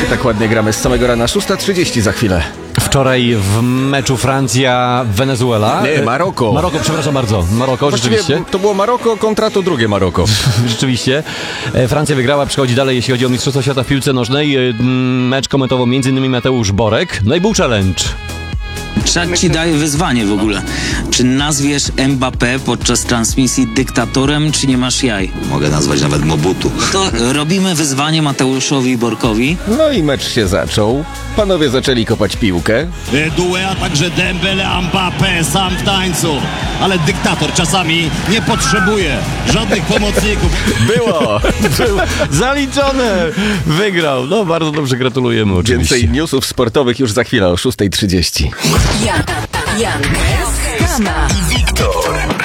tak ładnie gramy z samego rana. 6:30 za chwilę. Wczoraj w meczu Francja-Wenezuela. Nie, Maroko. Maroko, przepraszam bardzo. Maroko, Właściwie rzeczywiście. to było Maroko kontra to drugie Maroko. Rzeczywiście. Francja wygrała, przechodzi dalej, jeśli chodzi o Mistrzostwo Świata w piłce nożnej. Mecz komentował m.in. Mateusz Borek. No i był challenge. Czat ci daje wyzwanie w ogóle. Czy nazwiesz Mbappé podczas transmisji dyktatorem, czy nie masz jaj? Mogę nazwać nawet Mobutu. To robimy wyzwanie Mateuszowi Borkowi. No i mecz się zaczął. Panowie zaczęli kopać piłkę. Due, a także Dembele, Mbappé sam w tańcu. Ale dyktator czasami nie potrzebuje żadnych pomocników. Było! Był zaliczone! Wygrał. No bardzo dobrze, gratulujemy oczywiście. Więcej newsów sportowych już za chwilę o 6:30. Jan, Kama i Wiktor.